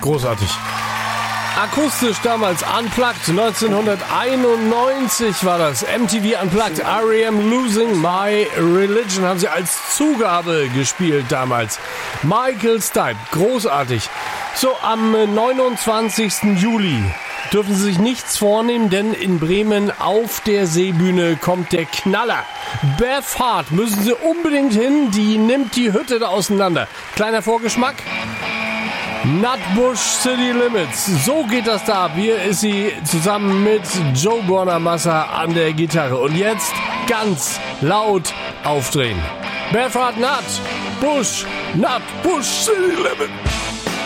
großartig. Akustisch damals Unplugged, 1991 war das. MTV Unplugged, R.E.M. Losing My Religion haben sie als Zugabe gespielt damals. Michael Stipe, großartig. So, am 29. Juli dürfen Sie sich nichts vornehmen, denn in Bremen auf der Seebühne kommt der Knaller. Beth Hart müssen Sie unbedingt hin, die nimmt die Hütte da auseinander. Kleiner Vorgeschmack. Nutbush City Limits, so geht das da ab. Hier ist sie zusammen mit Joe Bonamassa an der Gitarre. Und jetzt ganz laut aufdrehen. Beth Hart, Nutbush City Limits.